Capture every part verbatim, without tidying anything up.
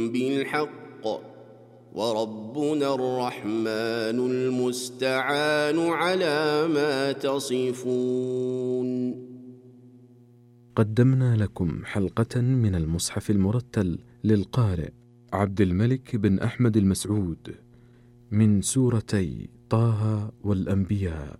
بالحق وربنا الرحمن المستعان على ما تصفون. قدمنا لكم حلقة من المصحف المرتل للقارئ عبد الملك بن أحمد المسعود من سورتي طه والأنبياء.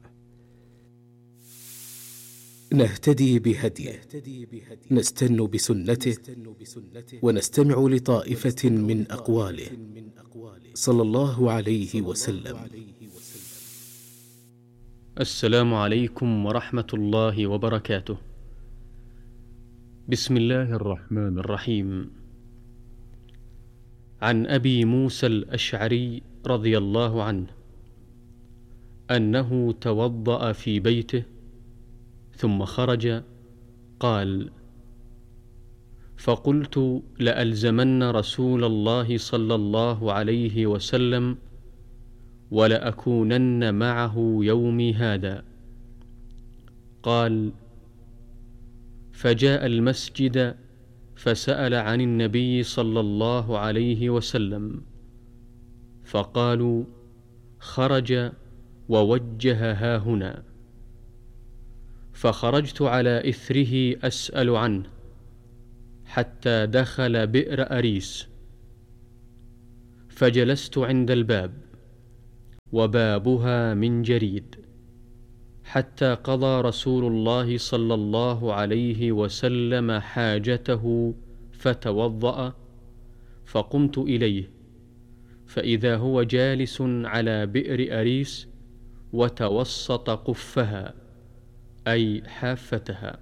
نهتدي بهديه، نستن بسنته، ونستمع لطائفة من أقواله صلى الله عليه وسلم. السلام عليكم ورحمة الله وبركاته. بسم الله الرحمن الرحيم. عن أبي موسى الأشعري رضي الله عنه أنه توضأ في بيته ثم خرج، قال: فقلت لألزمن رسول الله صلى الله عليه وسلم ولأكونن معه يومي هذا. قال: فجاء المسجد فسأل عن النبي صلى الله عليه وسلم، فقالوا: خرج ووجه هاهنا. فخرجت على إثره أسأل عنه حتى دخل بئر أريس، فجلست عند الباب وبابها من جريد، حتى قضى رسول الله صلى الله عليه وسلم حاجته فتوضأ، فقمت إليه فإذا هو جالس على بئر أريس وتوسط قفها أي حافتها،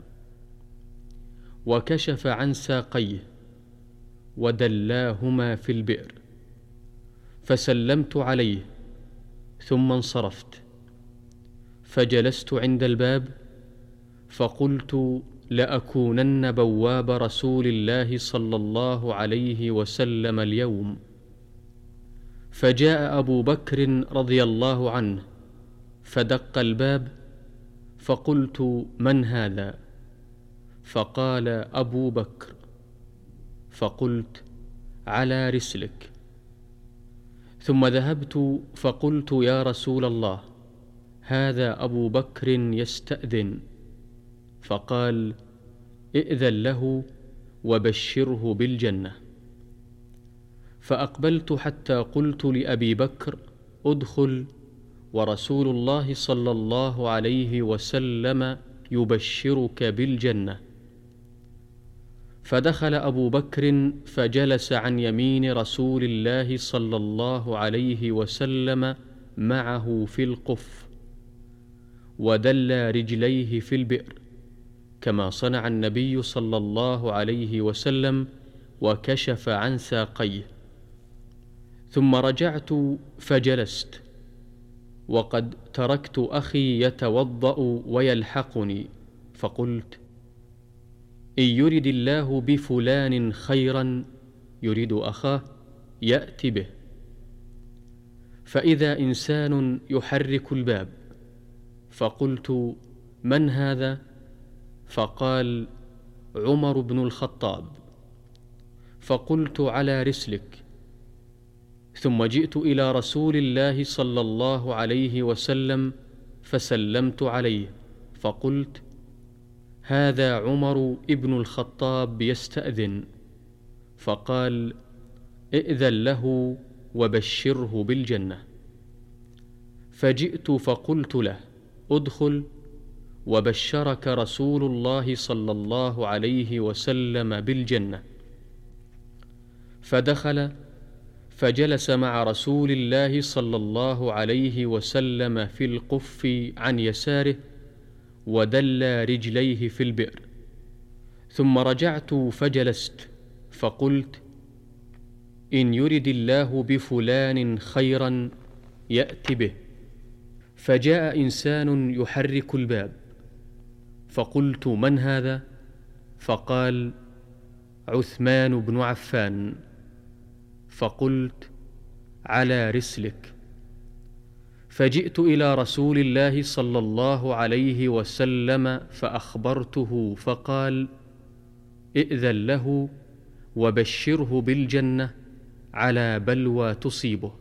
وكشف عن ساقيه ودلاهما في البئر، فسلمت عليه ثم انصرفت، فجلست عند الباب فقلت لأكونن بواب رسول الله صلى الله عليه وسلم اليوم. فجاء أبو بكر رضي الله عنه فدق الباب، فقلت: من هذا؟ فقال: أبو بكر. فقلت: على رسلك. ثم ذهبت فقلت: يا رسول الله، هذا أبو بكر يستأذن. فقال: ائذن له وبشره بالجنة. فأقبلت حتى قلت لأبي بكر: ادخل، ورسول الله صلى الله عليه وسلم يبشرك بالجنة. فدخل أبو بكر فجلس عن يمين رسول الله صلى الله عليه وسلم معه في القف، ودل رجليه في البئر كما صنع النبي صلى الله عليه وسلم، وكشف عن ساقيه. ثم رجعت فجلست، وقد تركت أخي يتوضأ ويلحقني، فقلت: إن يرد الله بفلان خيرا، يريد أخاه، يأتي به. فإذا إنسان يحرك الباب، فقلت: من هذا؟ فقال: عمر بن الخطاب. فقلت: على رسلك. ثم جئت إلى رسول الله صلى الله عليه وسلم فسلمت عليه، فقلت: هذا عمر ابن الخطاب يستأذن. فقال: ائذن له وبشره بالجنة. فجئت فقلت له: ادخل، وبشرك رسول الله صلى الله عليه وسلم بالجنة. فدخل فجلس مع رسول الله صلى الله عليه وسلم في القف عن يساره، ودل رجليه في البئر. ثم رجعت فجلست، فقلت: إن يرد الله بفلان خيرا، يأتي به. فجاء إنسان يحرك الباب، فقلت: من هذا؟ فقال: عثمان بن عفان. فقلت: على رسلك. فجئت إلى رسول الله صلى الله عليه وسلم فأخبرته، فقال: ائذن له وبشره بالجنة على بلوى تصيبه،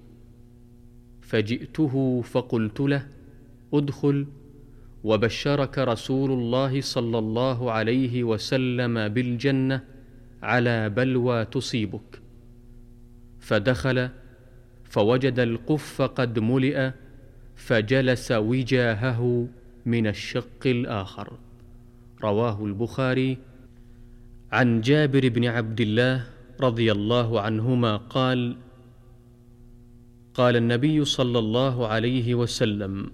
فجئته فقلت له: ادخل وبشرك رسول الله صلى الله عليه وسلم بالجنة على بلوى تصيبك. فدخل فوجد القف قد ملئ، فجلس وجاهه من الشق الآخر. رواه البخاري. عن جابر بن عبد الله رضي الله عنهما قال: قال النبي صلى الله عليه وسلم: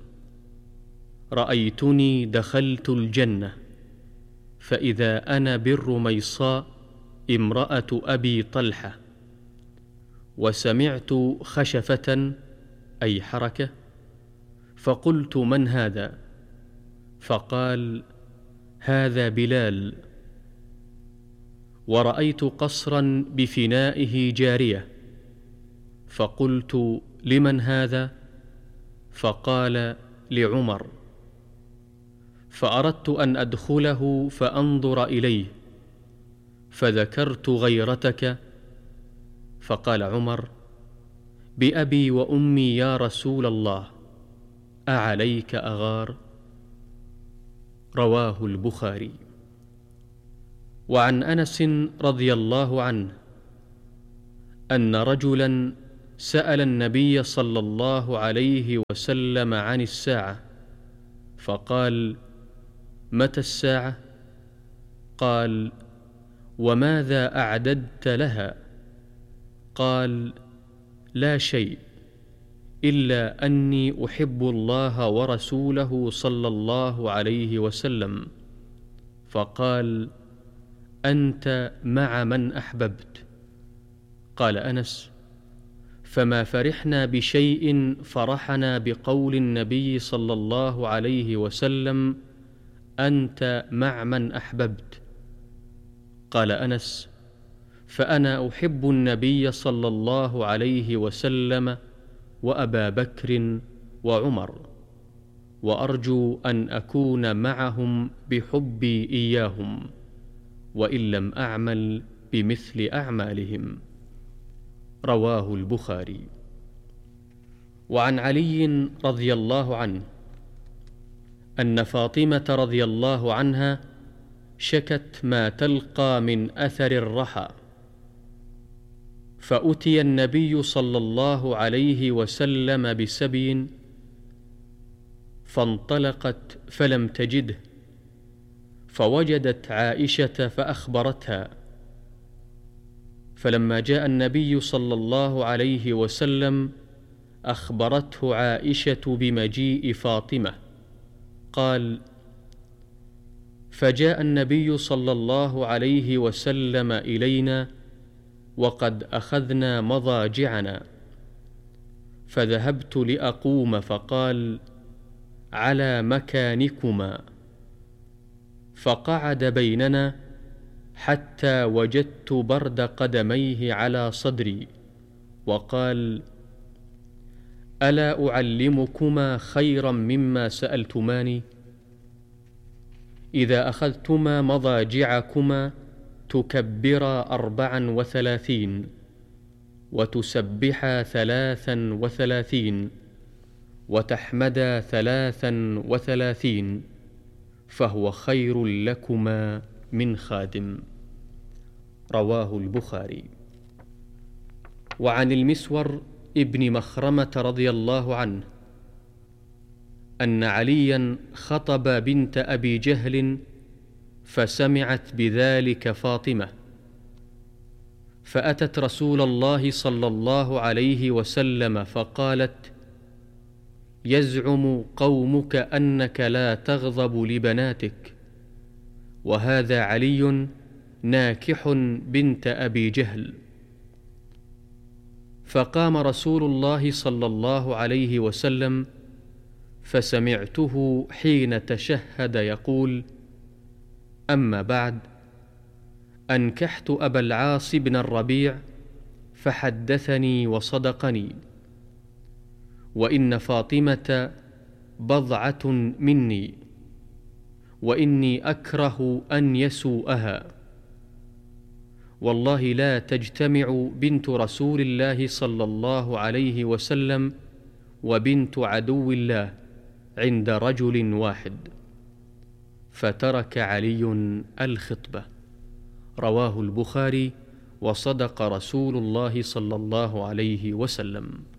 رأيتني دخلت الجنة، فإذا أنا بالرميصاء امرأة أبي طلحة، وسمعت خشفة أي حركة، فقلت: من هذا؟ فقال: هذا بلال. ورأيت قصرا بفنائه جارية، فقلت: لمن هذا؟ فقال: لعمر. فأردت أن أدخله فأنظر إليه، فذكرت غيرتك، فقال عمر: بأبي وأمي يا رسول الله، أعليك أغار؟ رواه البخاري. وعن أنس رضي الله عنه أن رجلا سأل النبي صلى الله عليه وسلم عن الساعة، فقال: متى الساعة؟ قال: وماذا أعددت لها؟ قال: لا شيء، إلا أني أحب الله ورسوله صلى الله عليه وسلم. فقال: أنت مع من أحببت. قال أنس: فما فرحنا بشيء فرحنا بقول النبي صلى الله عليه وسلم: أنت مع من أحببت. قال أنس: فأنا أحب النبي صلى الله عليه وسلم وأبا بكر وعمر، وأرجو أن أكون معهم بحبي إياهم، وإن لم أعمل بمثل أعمالهم. رواه البخاري. وعن علي رضي الله عنه أن فاطمة رضي الله عنها شكت ما تلقى من أثر الرحى، فأتي النبي صلى الله عليه وسلم بسبي، فانطلقت فلم تجده، فوجدت عائشة فأخبرتها. فلما جاء النبي صلى الله عليه وسلم أخبرته عائشة بمجيء فاطمة. قال: فجاء النبي صلى الله عليه وسلم إلينا وقد أخذنا مضاجعنا، فذهبت لأقوم، فقال: على مكانكما، فقعد بيننا حتى وجدت برد قدميه على صدري، وقال: ألا أعلمكما خيرا مما سألتماني؟ إذا أخذتما مضاجعكما تكبرا أربعا وثلاثين، وتسبحا ثلاثا وثلاثين، وتحمدا ثلاثا وثلاثين، فهو خير لكما من خادم. رواه البخاري. وعن المسور ابن مخرمة رضي الله عنه أن عليا خطب بنت أبي جهل، فسمعت بذلك فاطمة، فأتت رسول الله صلى الله عليه وسلم فقالت: يزعم قومك أنك لا تغضب لبناتك، وهذا علي ناكح بنت أبي جهل. فقام رسول الله صلى الله عليه وسلم، فسمعته حين تشهد يقول: أما بعد، أنكحت أبا العاص بن الربيع، فحدثني وصدقني، وإن فاطمة بضعة مني، وإني أكره أن يسوءها، والله لا تجتمع بنت رسول الله صلى الله عليه وسلم وبنت عدو الله عند رجل واحد. فترك علي الخطبة. رواه البخاري، وصدق رسول الله صلى الله عليه وسلم.